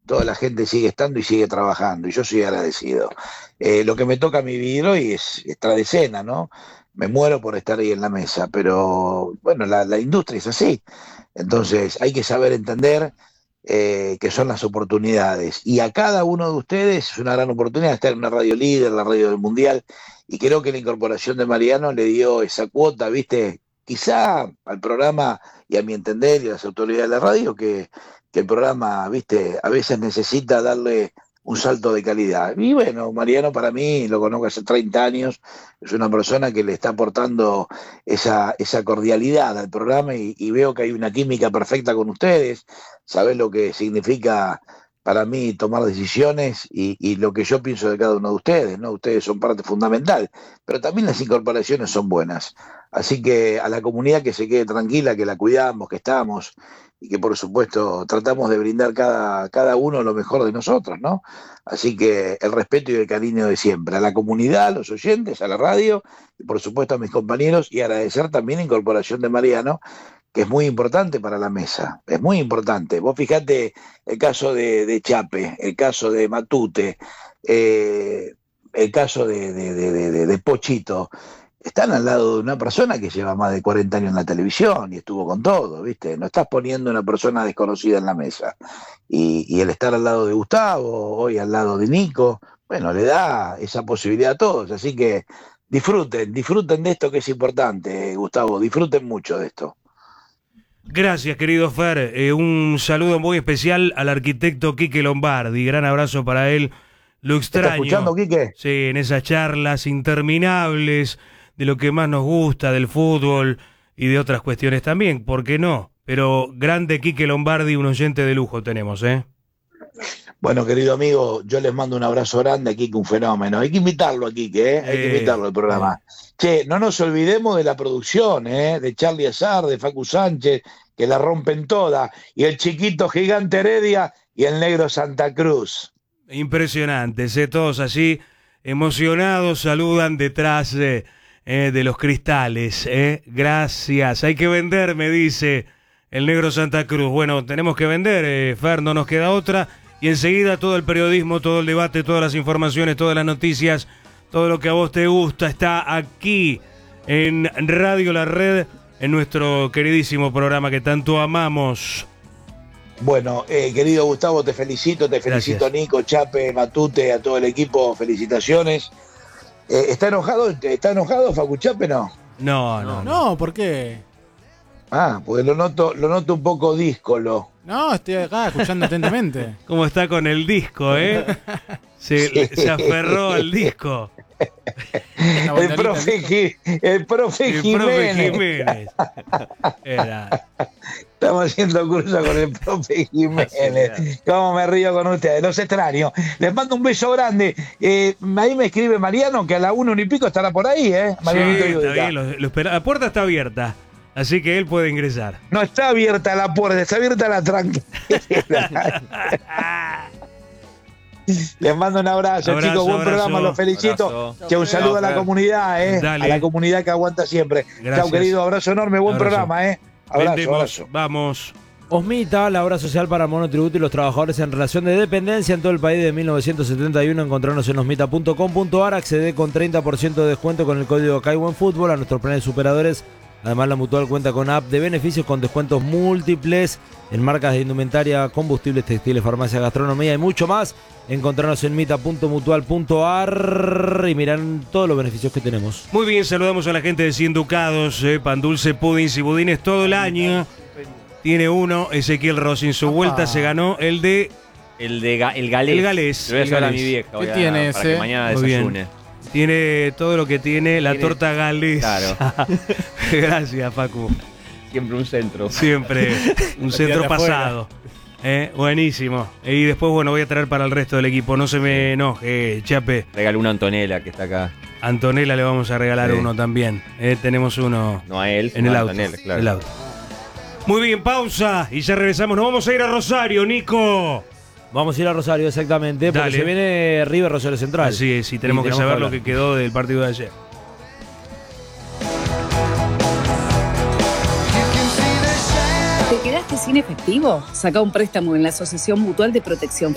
toda la gente sigue estando y sigue trabajando, y yo soy agradecido. Lo que me toca a mí vivir hoy es estar de cena, ¿no? Me muero por estar ahí en la mesa, pero bueno, la industria es así. Entonces hay que saber entender que son las oportunidades. Y a cada uno de ustedes es una gran oportunidad estar en una radio líder, la radio del Mundial, y creo que la incorporación de Mariano le dio esa cuota, ¿viste? Quizá al programa y a mi entender y a las autoridades de la radio que el programa, ¿viste? A veces necesita darle un salto de calidad. Y bueno, Mariano para mí, lo conozco hace 30 años, es una persona que le está aportando esa cordialidad al programa y veo que hay una química perfecta con ustedes, sabés lo que significa para mí tomar decisiones y lo que yo pienso de cada uno de ustedes, ¿no? Ustedes son parte fundamental, pero también las incorporaciones son buenas. Así que a la comunidad que se quede tranquila, que la cuidamos, que estamos y que por supuesto tratamos de brindar cada uno lo mejor de nosotros, ¿no? Así que el respeto y el cariño de siempre, a la comunidad, a los oyentes, a la radio y por supuesto a mis compañeros y agradecer también la incorporación de Mariano, que es muy importante para la mesa, es muy importante. Vos fijate el caso de Chape, el caso de Matute, el caso de Pochito, están al lado de una persona que lleva más de 40 años en la televisión y estuvo con todo, ¿viste? No estás poniendo a una persona desconocida en la mesa. Y el estar al lado de Gustavo, hoy al lado de Nico, bueno, le da esa posibilidad a todos. Así que disfruten de esto que es importante, Gustavo, disfruten mucho de esto. Gracias, querido Fer. Un saludo muy especial al arquitecto Quique Lombardi. Gran abrazo para él. Lo extraño. ¿Estás escuchando, Quique? Sí, en esas charlas interminables de lo que más nos gusta, del fútbol y de otras cuestiones también, ¿por qué no? Pero grande Quique Lombardi, un oyente de lujo tenemos, ¿eh? Bueno, querido amigo, yo les mando un abrazo grande a Quique, un fenómeno. Hay que invitarlo a Quique, ¿eh? Hay que invitarlo al programa. Che, no nos olvidemos de la producción, de Charlie Azar, de Facu Sánchez, que la rompen toda, y el chiquito gigante Heredia y el negro Santa Cruz. Impresionantes, todos así emocionados, saludan detrás de los cristales. Gracias, hay que vender, me dice el negro Santa Cruz. Bueno, tenemos que vender, Fer, no nos queda otra. Y enseguida todo el periodismo, todo el debate, todas las informaciones, todas las noticias, todo lo que a vos te gusta está aquí en Radio La Red, en nuestro queridísimo programa que tanto amamos. Bueno, querido Gustavo, te felicito, Gracias. Nico, Chape, Matute, a todo el equipo, felicitaciones. ¿Está enojado Facu Chape, no? No, ¿por qué? Ah, porque lo noto un poco díscolo. No, estoy acá escuchando atentamente. ¿Cómo está con el disco, Se aferró al disco. El profe Jiménez. Era. Estamos haciendo curso con el profe Jiménez. Cómo me río con ustedes, los extraño. Les mando un beso grande. Ahí me escribe Mariano que a la 1:00 estará por ahí, Marianito Sí, está Yudica. bien, lo espera. La puerta está abierta, así que él puede ingresar. No está abierta la puerta, está abierta la tranquila. Les mando un abrazo, chicos. Buen programa, los felicito. Che, un saludo a la comunidad, Dale. a la comunidad que aguanta siempre. Gracias. Chau, querido. Abrazo enorme, buen Abrazo. programa, Abrazo, Vendemos, abrazo. vamos. Osmita, la obra social para monotributo y los trabajadores en relación de dependencia en todo el país de 1971. Encontrarnos en osmita.com.ar. Accede con 30% de descuento con el código CAIBUENFUTBOL a nuestros planes superadores. Además, la Mutual cuenta con app de beneficios con descuentos múltiples en marcas de indumentaria, combustibles, textiles, farmacia, gastronomía y mucho más. Encontrarnos en mita.mutual.ar y miran todos los beneficios que tenemos. Muy bien, saludamos a la gente de 100 Ducados, pan dulce, pudins y budines todo el año. Tiene uno, Ezequiel Rossi en su vuelta se ganó el Galés. El Galés. El Galés. Le voy a el llevar a Galés. mi vieja. ¿Qué tiene para ese? que mañana Muy bien. desayune. Tiene todo lo que tiene la torta Galés. Claro. Gracias, Facu. Siempre un centro. Siempre un centro tiraste pasado. Buenísimo. Y después, bueno, voy a traer para el resto del equipo. No se me enoje, Chape. Regaló una Antonella que está acá. A Antonella le vamos a regalar Sí. uno también. Tenemos uno No a él, en sino el a auto. Antonella, claro. El auto. Muy bien, pausa y ya regresamos. Nos vamos a ir a Rosario, Nico. Vamos a ir a Rosario, exactamente, porque Dale. se viene River Rosario Central. Así es, y tenemos que tenemos saber que lo hablar. que quedó del partido de ayer. ¿Te quedaste sin efectivo? Saca un préstamo en la Asociación Mutual de Protección